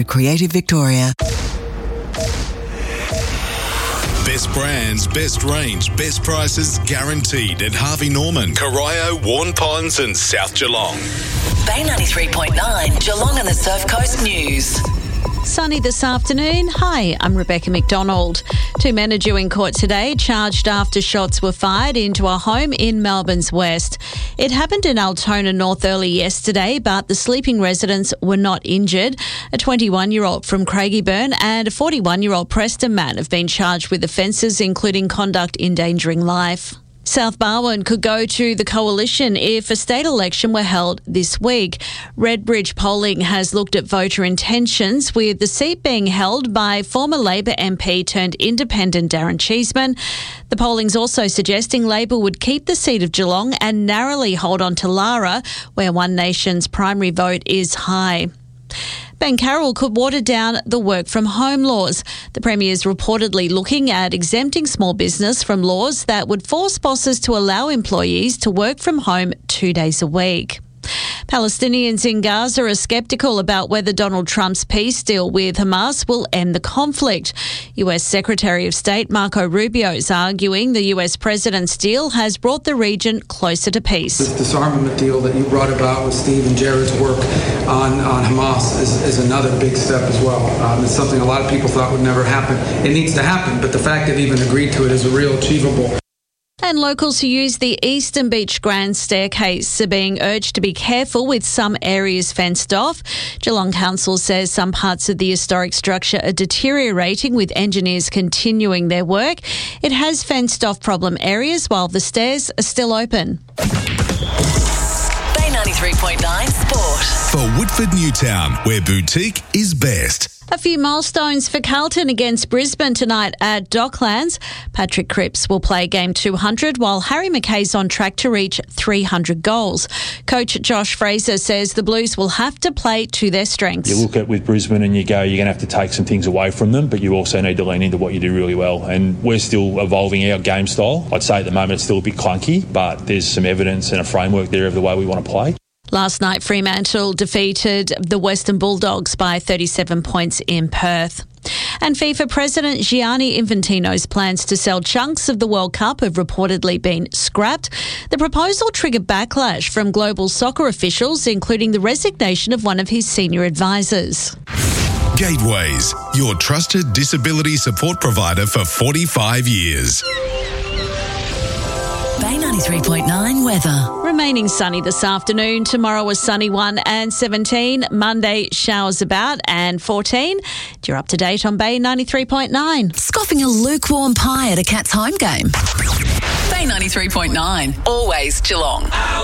Creative Victoria. Best brands, best range, best prices guaranteed at Harvey Norman, Corio, Warren Ponds and South Geelong. Bay 93.9, Geelong and the Surf Coast News. Sunny this afternoon. Hi, I'm Rebecca McDonald. 2 men are due in court today, charged after shots were fired into a home in Melbourne's west. It happened in Altona North early yesterday, but the sleeping residents were not injured. A 21-year-old from Craigieburn and a 41-year-old Preston man have been charged with offences including conduct endangering life. South Barwon could go to the coalition if a state election were held this week. Redbridge Polling has looked at voter intentions, with the seat being held by former Labor MP turned independent Darren Cheeseman. The polling's also suggesting Labor would keep the seat of Geelong and narrowly hold on to Lara, where One Nation's primary vote is high. Ben Carroll could water down the work-from-home laws. The Premier is reportedly looking at exempting small business from laws that would force bosses to allow employees to work from home 2 days a week. Palestinians in Gaza are sceptical about whether Donald Trump's peace deal with Hamas will end the conflict. US Secretary of State Marco Rubio is arguing the US president's deal has brought the region closer to peace. This disarmament deal that you brought about with Steve and Jared's work on Hamas is another big step as well. It's something a lot of people thought would never happen. It needs to happen, but the fact they've even agreed to it is a real achievable. And locals who use the Eastern Beach Grand Staircase are being urged to be careful with some areas fenced off. Geelong Council says some parts of the historic structure are deteriorating, with engineers continuing their work. It has fenced off problem areas while the stairs are still open. Bay 93.9 Sport. For Woodford Newtown, where boutique is best. A few milestones for Carlton against Brisbane tonight at Docklands. Patrick Cripps will play game 200, while Harry McKay's on track to reach 300 goals. Coach Josh Fraser says the Blues will have to play to their strengths. You look at with Brisbane and you go, you're going to have to take some things away from them, but you also need to lean into what you do really well. And we're still evolving our game style. I'd say at the moment it's still a bit clunky, but there's some evidence and a framework there of the way we want to play. Last night, Fremantle defeated the Western Bulldogs by 37 points in Perth. And FIFA President Gianni Infantino's plans to sell chunks of the World Cup have reportedly been scrapped. The proposal triggered backlash from global soccer officials, including the resignation of one of his senior advisors. Gateways, your trusted disability support provider for 45 years. Bay 93.9 weather. Remaining sunny this afternoon. Tomorrow a sunny 1 and 17. Monday showers about and 14. You're up to date on Bay 93.9. Scoffing a lukewarm pie at a Cats home game. Bay 93.9, always Geelong.